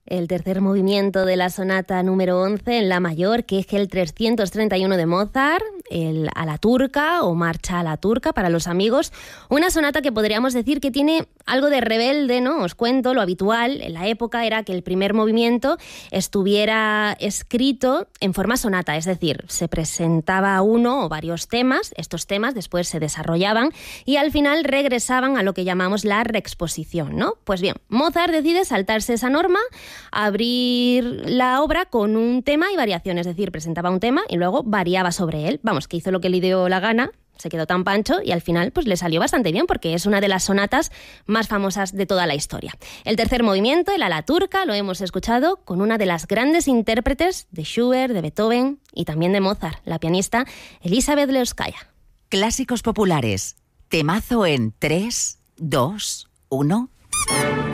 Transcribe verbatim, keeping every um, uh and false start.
el tercer movimiento de la sonata número once en la mayor, que es el trescientos treinta y uno de Mozart, el a la turca o marcha a la turca para los amigos. Una sonata que podríamos decir que tiene algo de rebelde, ¿no? Os cuento, lo habitual en la época era que el primer movimiento estuviera escrito en forma sonata, es decir, se presentaba uno o varios temas, estos temas después se desarrollaban y al final regresaban a lo que llamamos la reexposición, ¿no? Pues bien, Mozart decide saltarse esa norma, abrir la obra con un tema y variaciones, es decir, presentaba un tema y luego variaba sobre él. Vamos, que hizo lo que le dio la gana, se quedó tan pancho y al final pues le salió bastante bien porque es una de las sonatas más famosas de toda la historia. El tercer movimiento, el a la turca, lo hemos escuchado con una de las grandes intérpretes de Schubert, de Beethoven y también de Mozart, la pianista Elisabeth Leoskaya. Clásicos populares. Temazo en tres, dos, uno...